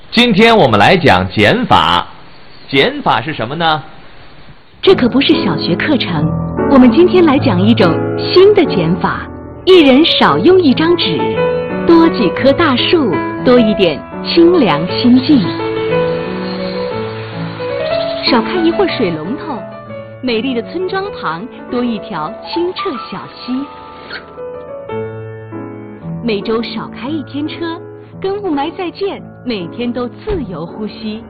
今天我们来讲减法。减法是什么呢？ 这可不是小学课程，我们今天来讲一种新的减法：一人少用一张纸，多几棵大树，多一点清凉心境。少开一会儿水龙头，美丽的村庄旁多一条清澈小溪。每周少开一天车，跟雾霾再见，每天都自由呼吸。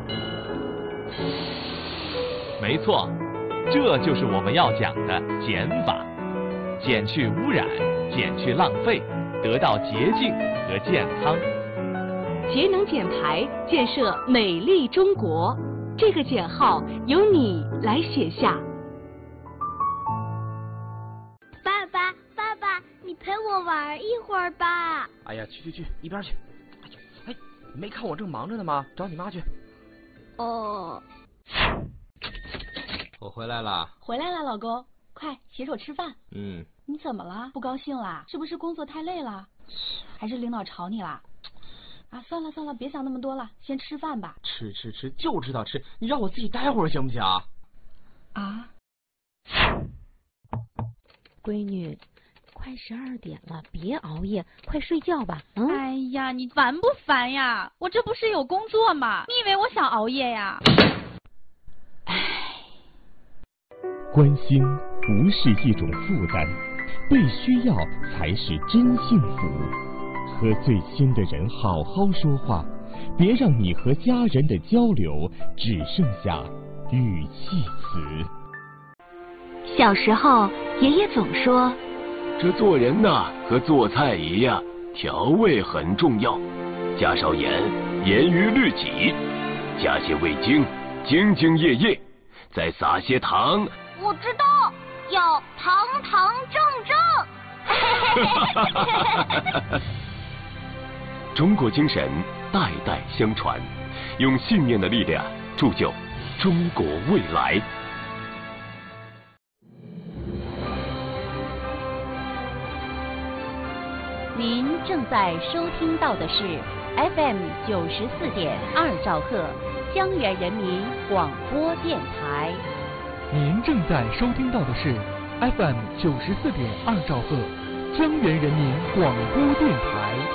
没错，这就是我们要讲的减法，减去污染，减去浪费，得到洁净和健康。 节能减排，建设美丽中国。这个减号由你来写下。 爸爸，爸爸，你陪我玩一会儿吧。 哎呀，去，一边去。哎，没看我正忙着呢吗？找你妈去。 哦。 我回来了。 回来了，老公，快洗手吃饭。你怎么了？不高兴啦？是不是工作太累了？还是领导吵你啦？啊，算了，别想那么多了，先吃饭吧。 吃，就知道吃，你让我自己待会儿行不行啊？ 啊？ 闺女，快12点了，别熬夜，快睡觉吧。 哎呀，你烦不烦呀？我这不是有工作吗？你以为我想熬夜呀？ 关心不是一种负担，被需要才是真幸福。和最亲的人好好说话，别让你和家人的交流只剩下语气词。 小时候，爷爷总说， 这做人呐，和做菜一样，调味很重要，加少盐，严于律己；加些味精，兢兢业业；再撒些糖。 我知道，要堂堂正正。 中国精神代代相传，用信念的力量铸就中国未来。 您正在收听到的是 FM 94.2兆赫江源人民广播电台。 您正在收听到的是 FM 94.2兆赫江源人民广播电台。